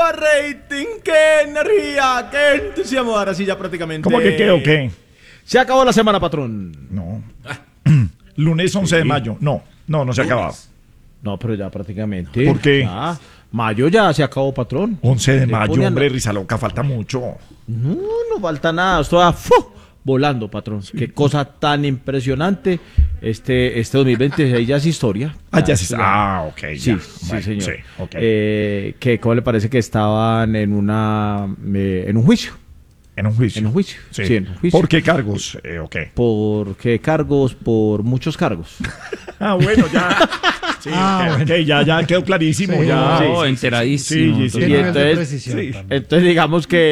rating, qué energía, qué entusiasmo. Ahora sí ya prácticamente. ¿Cómo que qué o qué? Se acabó la semana, patrón. No. Lunes 11 de mayo. No se ha acabado. No, pero ya prácticamente. ¿Por qué? Ya. Mayo ya se acabó, patrón. 11 de Le mayo, ponen- hombre, risa loca, falta mucho. No falta nada. Esto va volando, patrón. Qué cosa tan impresionante. Este 2020 ahí ya es historia. Ya esto se... ok. Sí, ya. sí, Bueno, señor. Sí, ok. ¿Cómo le parece que estaban en un juicio? En un juicio. En un juicio. Sí. Sí, en un juicio. ¿Por qué cargos? Ok. ¿Por qué cargos? Por muchos cargos. Bueno, ya. Sí, ok, ya quedó clarísimo. Sí, ya. no, enteradísimo. Sí. Y entonces, digamos que